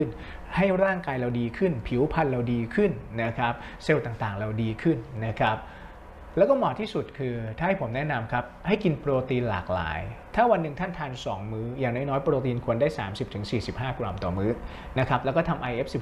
ให้ร่างกายเราดีขึ้นผิวพรรณเราดีขึ้นนะครับเซลล์ต่างๆเราดีขึ้นนะครับแล้วก็เหมาะที่สุดคือถ้าให้ผมแนะนำครับให้กินโปรตีนหลากหลายถ้าวันหนึ่งท่านทาน2 มื้ออย่างน้อยๆโปรตีนควรได้30-45 กรัมต่อมื้อนะครับแล้วก็ทำ IF